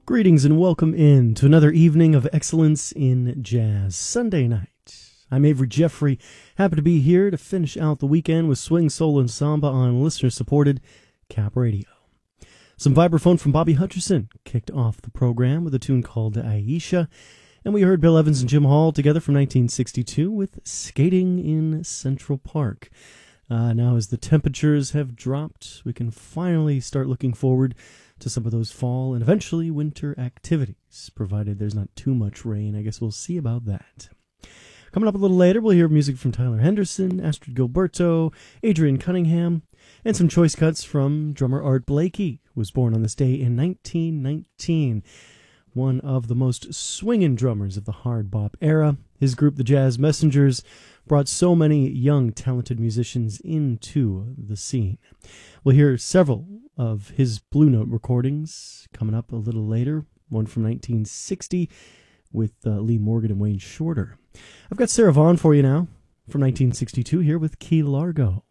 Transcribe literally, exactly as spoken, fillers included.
Greetings and welcome in to another evening of excellence in jazz, Sunday night. I'm Avery Jeffrey, happy to be here to finish out the weekend with swing, soul, and samba on listener-supported Cap Radio. Some vibraphone from Bobby Hutcherson kicked off the program with a tune called Aisha, and we heard Bill Evans and Jim Hall together from nineteen sixty-two with Skating in Central Park. Uh, now as the temperatures have dropped, we can finally start looking forward to some of those fall and eventually winter activities, provided there's not too much rain. I guess we'll see about that. Coming up a little later, we'll hear music from Tyler Henderson, Astrid Gilberto, Adrian Cunningham, and some choice cuts from drummer Art Blakey, who was born on this day in nineteen nineteen. One of the most swinging drummers of the hard bop era. His group, the Jazz Messengers, brought so many young, talented musicians into the scene. We'll hear several of his Blue Note recordings coming up a little later, one from nineteen sixty with uh, Lee Morgan and Wayne Shorter. I've got Sarah Vaughan for you now from nineteen sixty-two here with Key Largo.